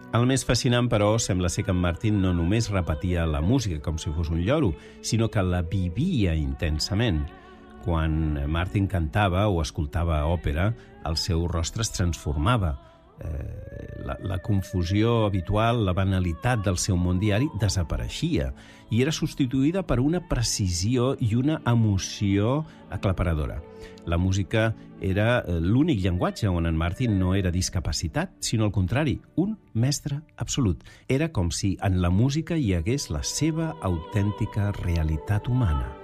El més fascinant, però, sembla ser que en Martin no només repetia la música com si fos un lloro, sinó que la vivia intensament. Quan Martin cantava o escoltava òpera, el seu rostre es transformava. La confusió habitual, la banalitat del seu món diari desapareixia i era substituïda per una precisió i una emoció aclaparadora. La música era l'únic llenguatge on en Martin no era discapacitat, sinó al contrari, un mestre absolut. Era com si en la música hi hagués la seva autèntica realitat humana.